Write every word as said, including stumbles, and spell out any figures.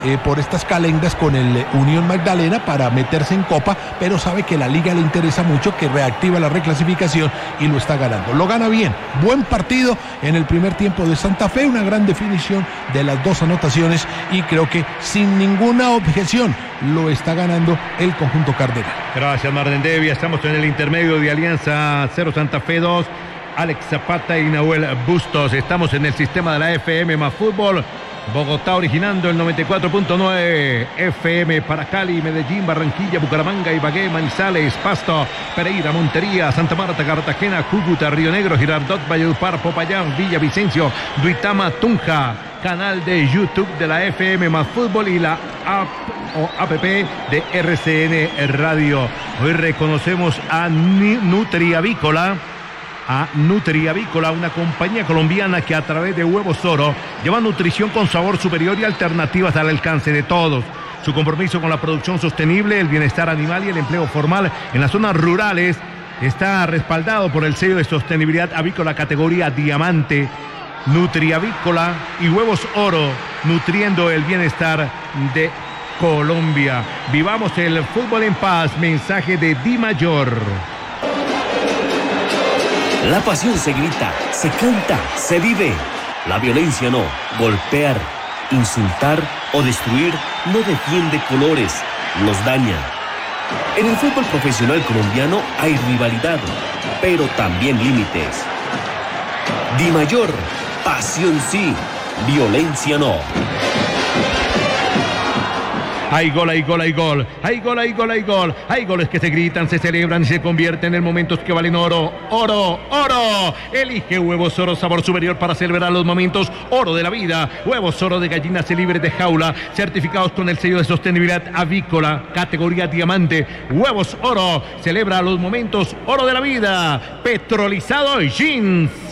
Eh, por estas calendas con el eh, Unión Magdalena para meterse en Copa, pero sabe que la Liga le interesa mucho, que reactiva la reclasificación y lo está ganando. Lo gana bien, buen partido en el primer tiempo de Santa Fe, una gran definición de las dos anotaciones y creo que sin ninguna objeción lo está ganando el conjunto cardenal. Gracias, Marden Devia. Estamos en el intermedio de Alianza cero Santa Fe dos. Alex Zapata y Nahuel Bustos. Estamos en el sistema de la F M más Fútbol. Bogotá originando el noventa y cuatro punto nueve F M para Cali, Medellín, Barranquilla, Bucaramanga, Ibagué, Manizales, Pasto, Pereira, Montería, Santa Marta, Cartagena, Cúcuta, Río Negro, Girardot, Valledupar, Popayán, Villavicencio, Duitama, Tunja. Canal de YouTube de la F M más Fútbol y la app o app de R C N Radio. Hoy reconocemos a Nutriavícola. A Nutriavícola, una compañía colombiana que a través de Huevos Oro lleva nutrición con sabor superior y alternativas al alcance de todos. Su compromiso con la producción sostenible, el bienestar animal y el empleo formal en las zonas rurales está respaldado por el sello de sostenibilidad avícola categoría Diamante. Nutriavícola y Huevos Oro, nutriendo el bienestar de Colombia. Vivamos el fútbol en paz. Mensaje de Di Mayor. La pasión se grita, se canta, se vive. La violencia no. Golpear, insultar o destruir no defiende colores, los daña. En el fútbol profesional colombiano hay rivalidad, pero también límites. Di Mayor, pasión sí, violencia no. Hay gol, hay gol, hay gol, hay gol, hay gol, hay gol, hay goles que se gritan, se celebran y se convierten en momentos que valen oro, oro, oro. Elige Huevos Oro, sabor superior para celebrar los momentos oro de la vida. Huevos Oro de gallinas libres de jaula, certificados con el sello de sostenibilidad avícola, categoría Diamante. Huevos Oro, celebra los momentos oro de la vida. Petrolizado Jeans.